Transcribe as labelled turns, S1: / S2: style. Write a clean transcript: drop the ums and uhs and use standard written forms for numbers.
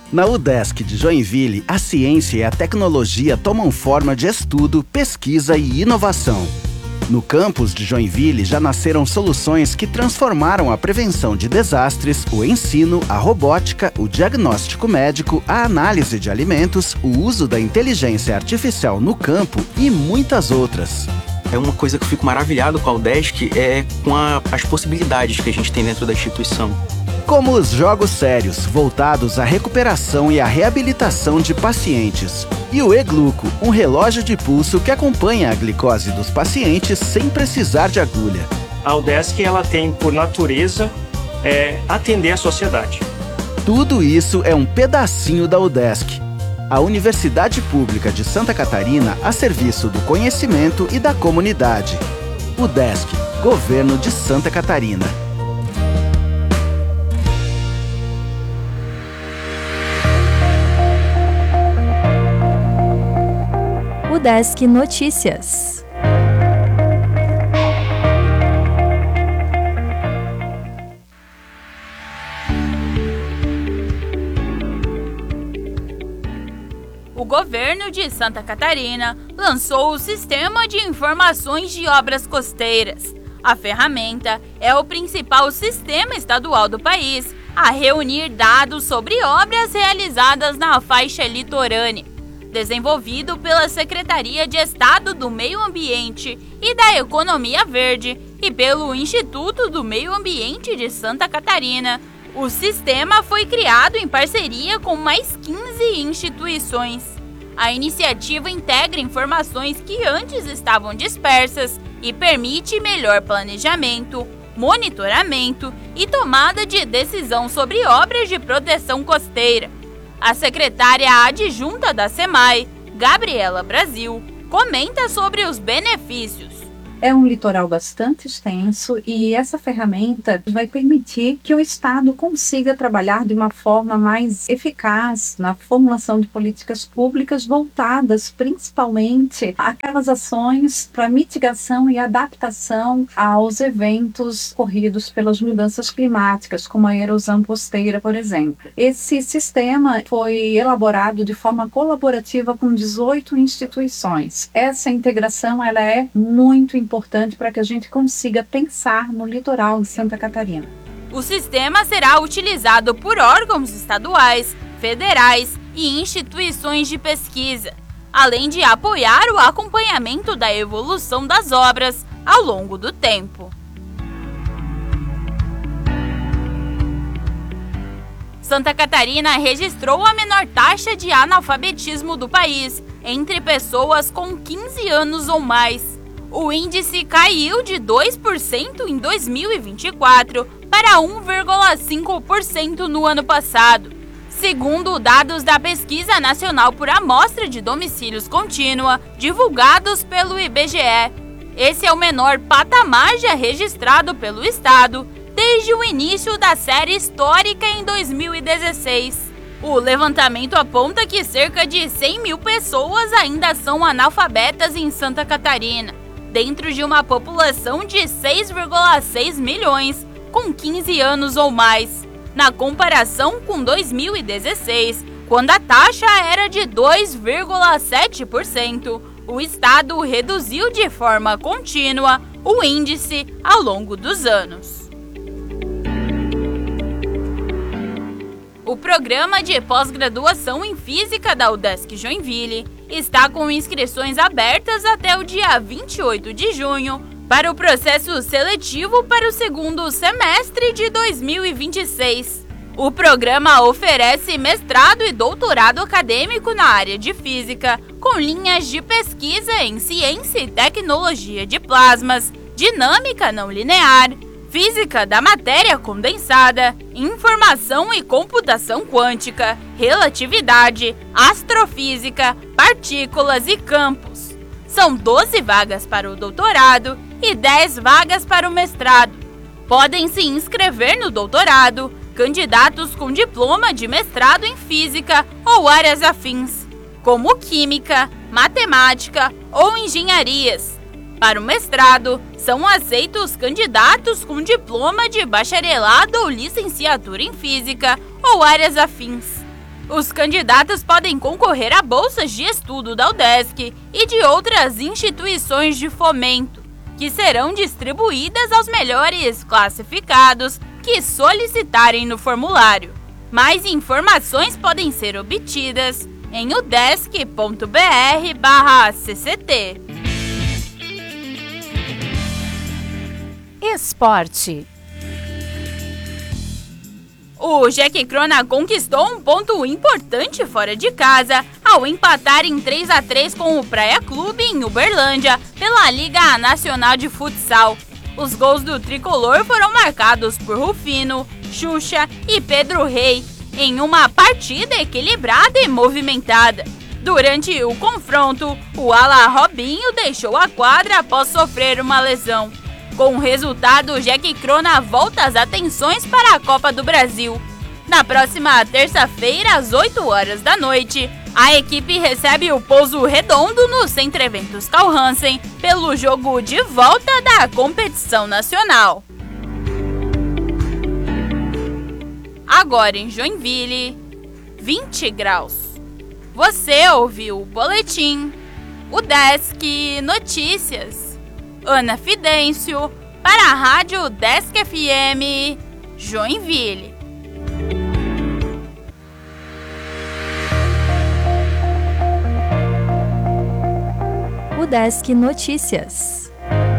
S1: Na UDESC de Joinville, a ciência e a tecnologia tomam forma de estudo, pesquisa e inovação. No campus de Joinville já nasceram soluções que transformaram a prevenção de desastres, o ensino, a robótica, o diagnóstico médico, a análise de alimentos, o uso da inteligência artificial no campo e muitas outras.
S2: É uma coisa que eu fico maravilhado com a UDESC, com as possibilidades que a gente tem dentro da instituição.
S1: Como os jogos sérios, voltados à recuperação e à reabilitação de pacientes. E o E-Gluco, um relógio de pulso que acompanha a glicose dos pacientes sem precisar de agulha.
S3: A UDESC ela tem, por natureza, atender a sociedade.
S1: Tudo isso é um pedacinho da UDESC, a Universidade Pública de Santa Catarina a serviço do conhecimento e da comunidade. UDESC, Governo de Santa Catarina.
S4: UDESC Notícias.
S5: O governo de Santa Catarina lançou o Sistema de Informações de Obras Costeiras. A ferramenta é o principal sistema estadual do país a reunir dados sobre obras realizadas na faixa litorânea. Desenvolvido pela Secretaria de Estado do Meio Ambiente e da Economia Verde e pelo Instituto do Meio Ambiente de Santa Catarina, o sistema foi criado em parceria com mais 15 instituições. A iniciativa integra informações que antes estavam dispersas e permite melhor planejamento, monitoramento e tomada de decisão sobre obras de proteção costeira. A secretária adjunta da SEMAI, Gabriela Brasil, comenta sobre os benefícios.
S6: É um litoral bastante extenso e essa ferramenta vai permitir que o Estado consiga trabalhar de uma forma mais eficaz na formulação de políticas públicas voltadas principalmente àquelas ações para mitigação e adaptação aos eventos ocorridos pelas mudanças climáticas, como a erosão costeira, por exemplo. Esse sistema foi elaborado de forma colaborativa com 18 instituições. Essa integração ela é muito importante para que a gente consiga pensar no litoral de Santa Catarina.
S5: O sistema será utilizado por órgãos estaduais, federais e instituições de pesquisa, além de apoiar o acompanhamento da evolução das obras ao longo do tempo. Santa Catarina registrou a menor taxa de analfabetismo do país entre pessoas com 15 anos ou mais. O índice caiu de 2% em 2024 para 1,5% no ano passado, segundo dados da Pesquisa Nacional por Amostra de Domicílios Contínua, divulgados pelo IBGE. Esse é o menor patamar já registrado pelo Estado desde o início da série histórica em 2016. O levantamento aponta que cerca de 100 mil pessoas ainda são analfabetas em Santa Catarina, dentro de uma população de 6,6 milhões com 15 anos ou mais, na comparação com 2016, quando a taxa era de 2,7%. O Estado reduziu de forma contínua o índice ao longo dos anos. O programa de pós-graduação em Física da UDESC Joinville está com inscrições abertas até o dia 28 de junho para o processo seletivo para o segundo semestre de 2026. O programa oferece mestrado e doutorado acadêmico na área de física, com linhas de pesquisa em ciência e tecnologia de plasmas, dinâmica não linear, física da matéria condensada, informação e computação quântica, relatividade, astrofísica, partículas e campos. São 12 vagas para o doutorado e 10 vagas para o mestrado. Podem se inscrever no doutorado candidatos com diploma de mestrado em física ou áreas afins, como química, matemática ou engenharias. Para o mestrado, são aceitos candidatos com diploma de bacharelado ou licenciatura em física ou áreas afins. Os candidatos podem concorrer a bolsas de estudo da UDESC e de outras instituições de fomento, que serão distribuídas aos melhores classificados que solicitarem no formulário. Mais informações podem ser obtidas em udesc.br/cct.
S4: Esporte.
S5: O Jack Crona conquistou um ponto importante fora de casa ao empatar em 3-3 com o Praia Clube em Uberlândia pela Liga Nacional de Futsal. Os gols do tricolor foram marcados por Rufino, Xuxa e Pedro Rei em uma partida equilibrada e movimentada. Durante o confronto, o ala Robinho deixou a quadra após sofrer uma lesão. Com o resultado, o Jack Crona volta as atenções para a Copa do Brasil. Na próxima terça-feira, às 8 horas da noite, a equipe recebe o Pouso Redondo no Centro Eventos Carl Hansen pelo jogo de volta da competição nacional. Agora em Joinville, 20 graus. Você ouviu o boletim UDESC Notícias. Ana Fidêncio, para a Rádio UDESC FM, Joinville.
S4: UDESC Notícias.